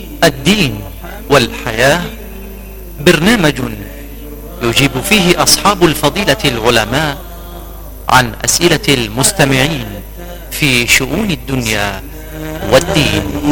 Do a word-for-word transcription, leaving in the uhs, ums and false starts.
الدين والحياة، برنامج يجيب فيه أصحاب الفضيلة العلماء عن أسئلة المستمعين في شؤون الدنيا والدين.